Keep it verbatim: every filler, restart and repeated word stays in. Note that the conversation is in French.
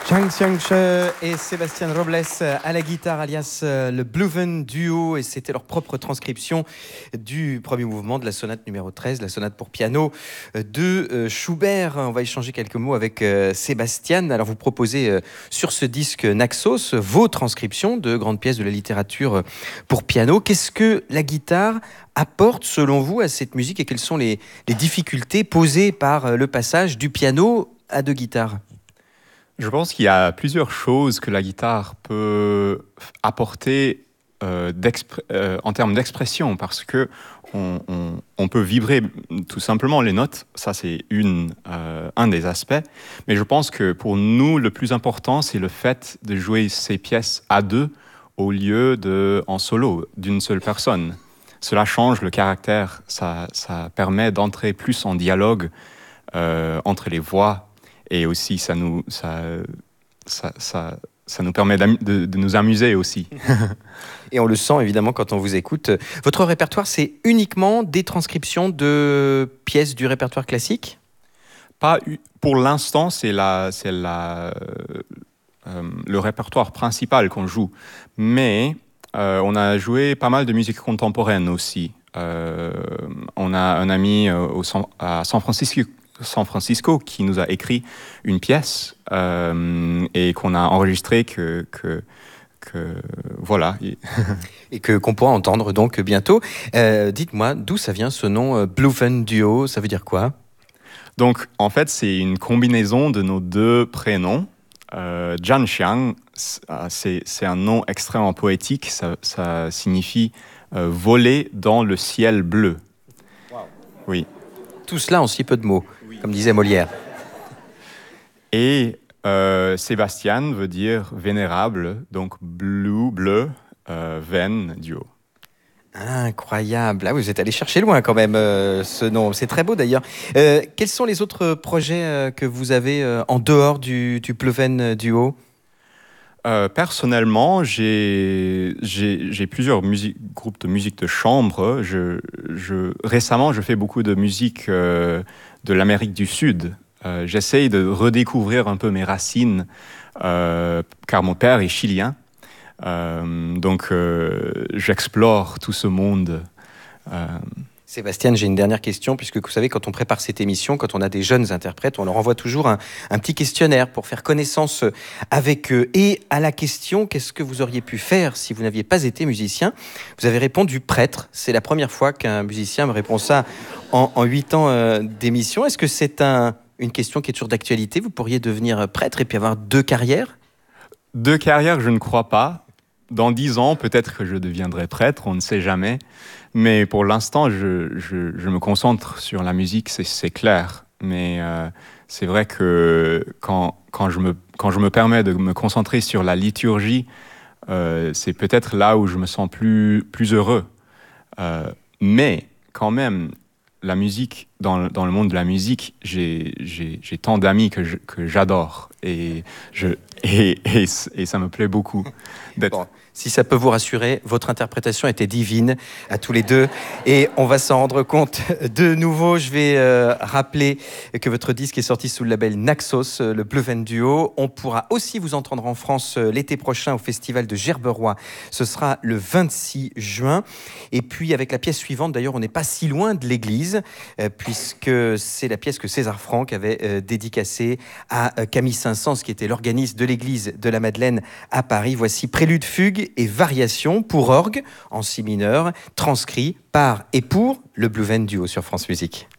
Zhang Xiangche et Sébastien Robles à la guitare, alias le Bluven Duo, et c'était leur propre transcription du premier mouvement de la sonate numéro treize, la sonate pour piano de Schubert. On va échanger quelques mots avec Sébastien. Alors vous proposez sur ce disque Naxos vos transcriptions de grandes pièces de la littérature pour piano. Qu'est-ce que la guitare apporte selon vous à cette musique et quelles sont les, les difficultés posées par le passage du piano à deux guitares ? Je pense qu'il y a plusieurs choses que la guitare peut apporter euh, euh, en termes d'expression, parce que on, on, on peut vibrer tout simplement les notes, ça c'est une, euh, un des aspects, mais je pense que pour nous le plus important c'est le fait de jouer ces pièces à deux au lieu de en solo d'une seule personne. Cela change le caractère, ça, ça permet d'entrer plus en dialogue euh, entre les voix. Et aussi, ça nous, ça, ça, ça, ça nous permet de, de nous amuser aussi. Et on le sent évidemment quand on vous écoute. Votre répertoire, c'est uniquement des transcriptions de pièces du répertoire classique ? Pas, pour l'instant, c'est, la, c'est la, euh, le répertoire principal qu'on joue. Mais euh, on a joué pas mal de musique contemporaine aussi. Euh, on a un ami au, à San Francisco, San Francisco qui nous a écrit une pièce euh, et qu'on a enregistrée que, que, que voilà. Et que, qu'on pourra entendre donc bientôt. Euh, dites-moi, d'où ça vient ce nom euh, Bluven Duo, ça veut dire quoi ? Donc en fait c'est une combinaison de nos deux prénoms. Euh, Zhang Xiang, c'est, c'est un nom extrêmement poétique, ça, ça signifie euh, voler dans le ciel bleu. Wow. Oui. Tout cela en si peu de mots, oui. Comme disait Molière. Et euh, Sébastien veut dire vénérable, donc blue, bleu, euh, ven, duo. Incroyable. Ah, vous êtes allé chercher loin quand même euh, ce nom. C'est très beau d'ailleurs. Euh, quels sont les autres projets euh, que vous avez euh, en dehors du, du Bluven Duo ? Euh, personnellement, j'ai, j'ai, j'ai plusieurs musique, groupes de musique de chambre. Je, je, récemment, je fais beaucoup de musique euh, de l'Amérique du Sud. Euh, j'essaye de redécouvrir un peu mes racines, euh, car mon père est chilien. Euh, donc, euh, j'explore tout ce monde. Euh, Sébastien, j'ai une dernière question, puisque vous savez, quand on prépare cette émission, quand on a des jeunes interprètes, on leur envoie toujours un, un petit questionnaire pour faire connaissance avec eux. Et à la question, qu'est-ce que vous auriez pu faire si vous n'aviez pas été musicien ? Vous avez répondu prêtre. C'est la première fois qu'un musicien me répond ça en, en huit ans euh, d'émission. Est-ce que c'est un, une question qui est toujours d'actualité ? Vous pourriez devenir prêtre et puis avoir deux carrières ? Deux carrières, je ne crois pas. Dans dix ans, peut-être que je deviendrai prêtre, on ne sait jamais. Mais pour l'instant, je, je, je me concentre sur la musique, c'est, c'est clair. Mais euh, c'est vrai que quand, quand, je me, quand je me permets de me concentrer sur la liturgie, euh, c'est peut-être là où je me sens plus, plus heureux. Euh, mais quand même, la musique, dans, dans le monde de la musique, j'ai, j'ai, j'ai tant d'amis que, je, que j'adore. Et, je, et, et, et ça me plaît beaucoup d'être... Bon. Si ça peut vous rassurer, votre interprétation était divine à tous les deux et on va s'en rendre compte de nouveau. Je vais euh, rappeler que votre disque est sorti sous le label Naxos, le Bluven Duo. On pourra aussi vous entendre en France l'été prochain au festival de Gerberoy. Ce sera le vingt-six juin. Et puis avec la pièce suivante, d'ailleurs, on n'est pas si loin de l'église euh, puisque c'est la pièce que César Franck avait euh, dédicacée à euh, Camille Saint-Saëns, qui était l'organiste de l'église de la Madeleine à Paris. Voici Prélude, Fugue et Variations pour orgue en si mineur, transcrit par et pour le Bluven Duo sur France Musique.